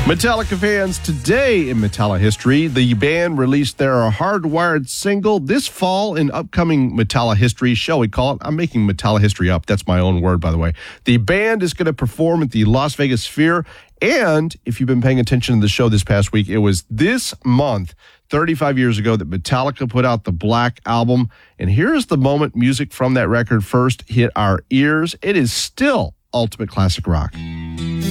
Metallica fans, today in Metallica history, the band released their Hardwired single this fall in upcoming Metallica history, shall we call it? I'm making Metallica history up. That's my own word, by the way. The band is going to perform at the Las Vegas Sphere, and if you've been paying attention to the show this past week, it was this month, 35 years ago, that Metallica put out the Black Album, and here's the moment music from that record first hit our ears. It is still ultimate classic rock.